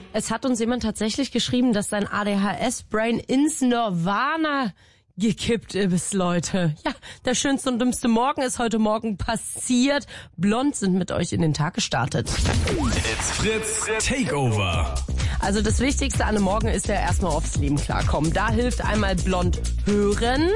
Es hat uns jemand tatsächlich geschrieben, dass sein ADHS-Brain ins Nirvana gekippt ist, Leute. Ja, der schönste und dümmste Morgen ist heute Morgen passiert. Blond sind mit euch in den Tag gestartet. It's Fritz Takeover. Also das Wichtigste an einem Morgen ist ja erstmal aufs Leben klarkommen. Da hilft einmal blond hören.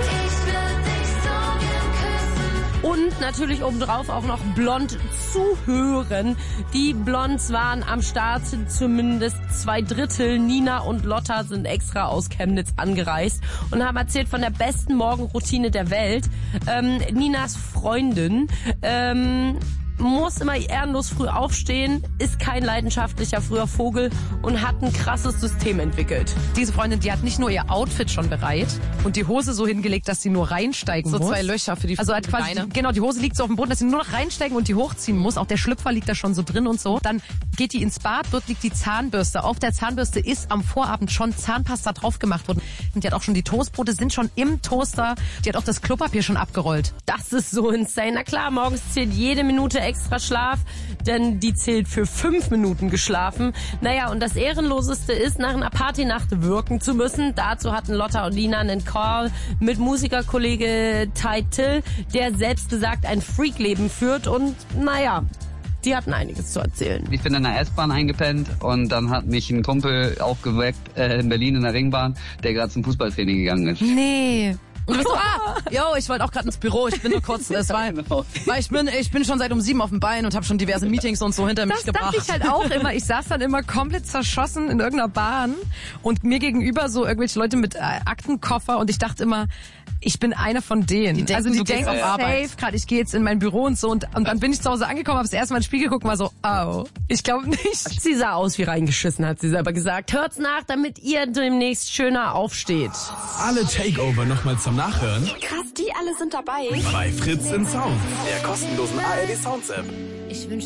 Und natürlich obendrauf auch noch blond zuhören. Die Blonds waren am Start, zumindest 2/3. Nina und Lotta sind extra aus Chemnitz angereist und haben erzählt von der besten Morgenroutine der Welt. Ninas Freundin muss immer ehrenlos früh aufstehen, ist kein leidenschaftlicher früher Vogel und hat ein krasses System entwickelt. Diese Freundin, die hat nicht nur ihr Outfit schon bereit und die Hose so hingelegt, dass sie nur reinsteigen muss. So 2 Löcher für die Also hat quasi, Beine. genau, die Hose liegt so auf dem Boden, dass sie nur noch reinsteigen und die hochziehen muss. Auch der Schlüpfer liegt da schon so drin und so. Dann geht die ins Bad, dort liegt die Zahnbürste. Auf der Zahnbürste ist am Vorabend schon Zahnpasta drauf gemacht worden. Und die hat auch schon die Toastbrote, sind schon im Toaster. Die hat auch das Klopapier schon abgerollt. Das ist so insane. Na klar, morgens zählt jede Minute extra Schlaf, denn die zählt für 5 Minuten geschlafen. Naja, und das Ehrenloseste ist, nach einer Partynacht wirken zu müssen. Dazu hatten Lotta und Nina einen Call mit Musikerkollege Ty Till, der selbst gesagt ein Freakleben führt und naja, die hatten einiges zu erzählen. Ich bin in der S-Bahn eingepennt und dann hat mich ein Kumpel aufgeweckt in Berlin in der Ringbahn, der gerade zum Fußballtraining gegangen ist. Nee. Und du bist so, ich wollte auch gerade ins Büro, ich bin nur kurz, weil ich bin schon seit um 7 auf dem Bein und habe schon diverse Meetings und so hinter mich gebracht. Das dachte ich halt auch immer. Ich saß dann immer komplett zerschossen in irgendeiner Bahn und mir gegenüber so irgendwelche Leute mit Aktenkoffer und ich dachte immer, ich bin einer von denen. Die denken, die du gehst denken auf Arbeit. safe, gerade ich gehe jetzt in mein Büro und so und dann bin ich zu Hause angekommen, habe das erste Mal ins Spiegel geguckt und war so, oh, ich glaube nicht. Sie sah aus wie reingeschissen, hat sie selber gesagt. Hört's nach, damit ihr demnächst schöner aufsteht. Alle Takeover nochmal zum Nachhören Krass, die alle sind dabei. bei Fritz in Sound, der kostenlosen ARD Sounds App. Ich wünsche